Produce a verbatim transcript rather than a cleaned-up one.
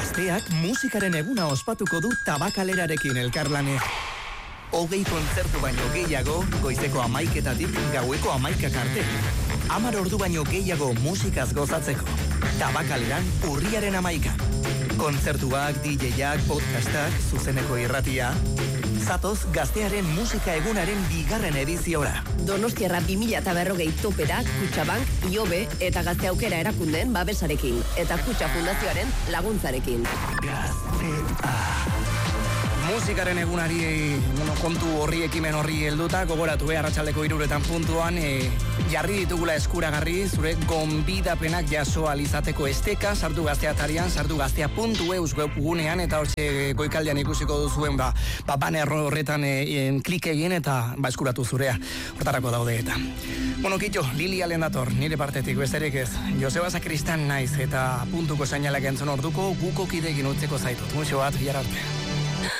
Gazteak musikaren eguna ospatuko du Tabakalerarekin elkarlane. Hogei kontzertu baino gehiago, goizeko hamaiketatik gaueko hamaikak arte. Hamar ordu baino gehiago musikaz gozatzeko. Tabakaleran urriaren hamaika. Kontzertuak, D J-ak, podcastak, zuzeneko irratia. Zatoz Gaztearen musika egunaren bigarren ediziora. Donostiarra bi mila berrogei topera, Kutxabank, Iobe eta Gazte Aukera erakundeen babesarekin. Eta Kutxa Fundazioaren laguntzarekin. Gaztea. Musikaren egunari bueno, kontu horri ekimen horri helduta, gogoratu eh, arratsaldeko hiruretan puntuan e, jarri ditugula eskuragarri zure gonbidapenak jaso alizateko esteka, sartu Gaztea atarian, sartu gaztea puntu eus webgunean eta hortxe goikaldean ikusiko duzuen ba, ba banner horretan e, e, klik egin eta ba eskuratu zurea, hortarako daude eta. Bueno, kitxo, Lili Alen dator, nire partetik besterik ez. Joseba Sakristan naiz eta puntuko seinalak entzun orduko guko kidekin utzeko zaitut. Muxo bat, bihar arte.